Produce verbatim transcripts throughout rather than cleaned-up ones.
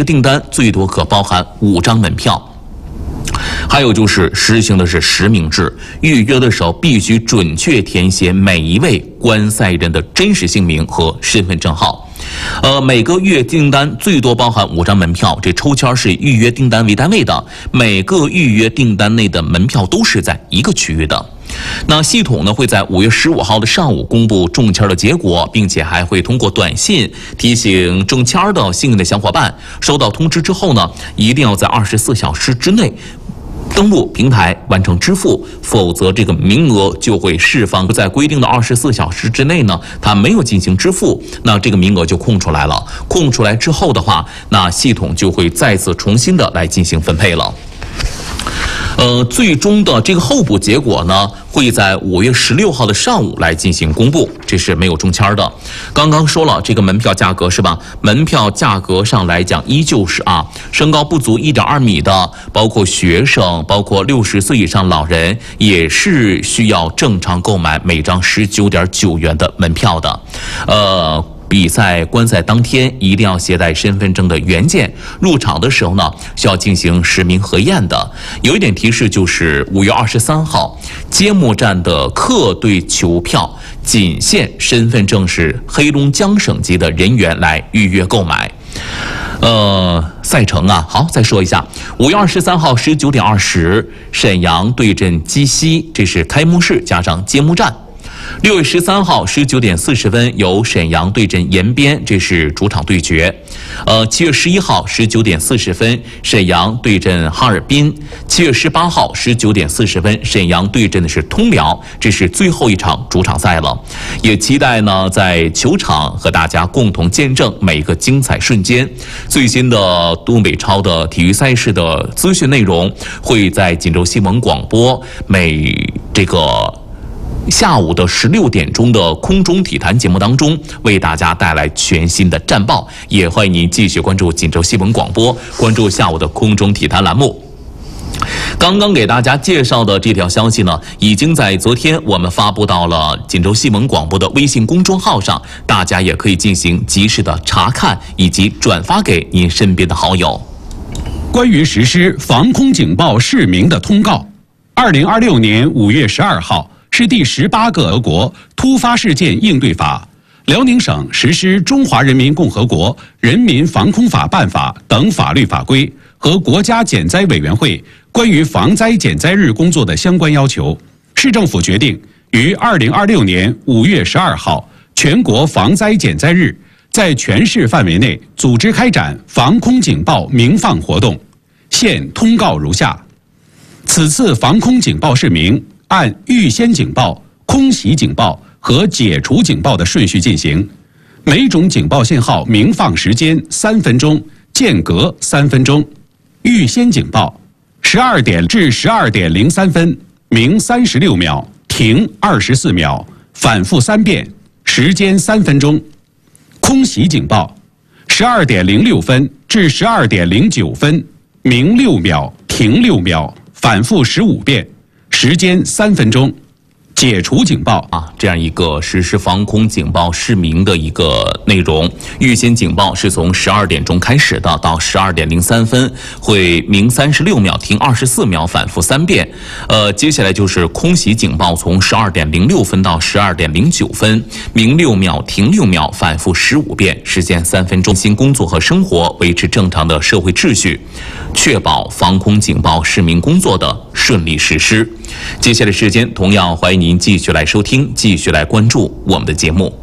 个订单最多可包含五张门票。还有就是实行的是实名制，预约的时候必须准确填写每一位观赛人的真实姓名和身份证号。呃，每个月订单最多包含五张门票，这抽签是以预约订单为单位的，每个预约订单内的门票都是在一个区域的。那系统呢会在五月十五号的上午公布中签的结果，并且还会通过短信提醒中签的幸运的小伙伴，收到通知之后呢，一定要在二十四小时之内登录平台完成支付，否则这个名额就会释放。在规定的二十四小时之内呢，它没有进行支付，那这个名额就空出来了。空出来之后的话，那系统就会再次重新的来进行分配了。呃，最终的这个候补结果呢，会在五月十六号的上午来进行公布，这是没有中签的。刚刚说了这个门票价格是吧？门票价格上来讲，依旧是啊，身高不足一点二米的，包括学生，包括六十岁以上老人，也是需要正常购买每张十九点九元的门票的。呃。比赛观赛当天一定要携带身份证的原件，入场的时候呢需要进行实名核验的。有一点提示就是五月二十三号揭幕战的客队球票仅限身份证是黑龙江省级的人员来预约购买。呃，赛程啊，好，再说一下，五月二十三号十九点二十，沈阳对阵鸡西，这是开幕式加上揭幕战。六月十三号十九点四十分，由沈阳对阵延边，这是主场对决。呃，七月十一号十九点四十分，沈阳对阵哈尔滨。七月十八号十九点四十分，沈阳对阵的是通辽，这是最后一场主场赛了。也期待呢，在球场和大家共同见证每一个精彩瞬间。最新的东北超的体育赛事的资讯内容会在锦州新闻广播每这个。下午的十六点钟的空中体坛节目当中，为大家带来全新的战报，也欢迎您继续关注锦州新闻广播，关注下午的空中体坛栏目。刚刚给大家介绍的这条消息呢，已经在昨天我们发布到了锦州新闻广播的微信公众号上，大家也可以进行及时的查看以及转发给您身边的好友。 关于实施防空警报示明的通告，二零二六年五月十二号。是第十八个俄国突发事件应对法，辽宁省实施《中华人民共和国人民防空法办法》等法律法规和国家减灾委员会关于防灾减灾日工作的相关要求。市政府决定于二零二六年五月十二号全国防灾减灾日，在全市范围内组织开展防空警报鸣放活动。现通告如下：此次防空警报示明按预先警报、空袭警报和解除警报的顺序进行，每种警报信号鸣放时间三分钟，间隔三分钟。预先警报：十二点至十二点零三分，鸣三十六秒，停二十四秒，反复三遍，时间三分钟。空袭警报：十二点零六分至十二点零九分，鸣六秒，停六秒，反复十五遍。时间三分钟。解除警报啊，这样一个实施防空警报示明的一个内容。预先警报是从十二点钟开始的，到十二点零三分会鸣三十六秒，停二十四秒，反复三遍。呃，接下来就是空袭警报，从十二点零六分到十二点零九分，鸣六秒，停六秒，反复十五遍，时间三分钟。新工作和生活，维持正常的社会秩序，确保防空警报示明工作的顺利实施。接下来时间，同样欢迎您继续来收听，继续来关注我们的节目。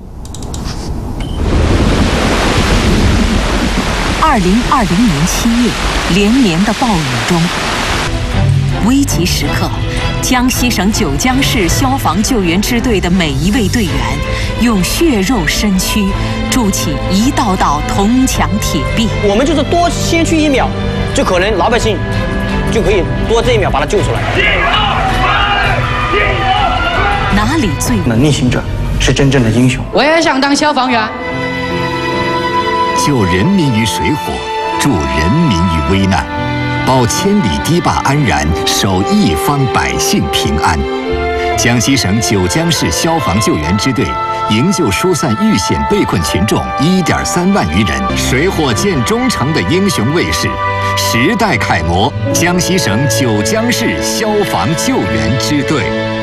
二零二零年七月，连绵的暴雨中，危急时刻，江西省九江市消防救援支队的每一位队员，用血肉身躯筑起一道道铜墙铁壁。 我们就是多先去一秒，就可能老百姓就可以多这一秒把他救出来。 哪里最那逆行者是真正的英雄。 我也想当消防员， 救人民于水火，助人民于危难，保千里堤坝安然，守一方百姓平安。江西省九江市消防救援支队营救疏散遇险被困群众一点三万余人，水火建中城的英雄卫士，时代楷模江西省九江市消防救援支队。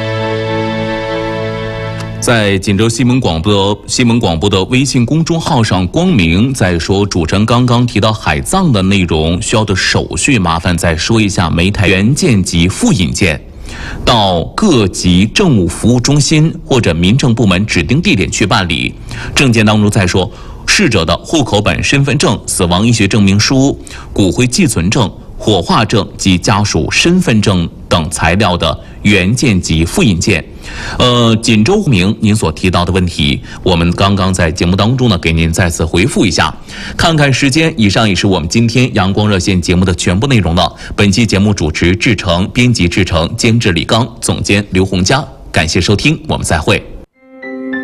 在锦州新闻广播新闻广播的微信公众号上，光明在说主持人刚刚提到海葬的内容需要的手续，麻烦再说一下每台原件及复印件到各级政务服务中心或者民政部门指定地点去办理。证件当中再说逝者的户口本、身份证、死亡医学证明书、骨灰寄存证、火化证及家属身份证等材料的原件及复印件。呃，锦州明您所提到的问题，我们刚刚在节目当中呢给您再次回复一下。看看时间，以上也是我们今天阳光热线节目的全部内容了。本期节目主持志成，编辑志成，监制李刚，总监刘洪佳。感谢收听，我们再会。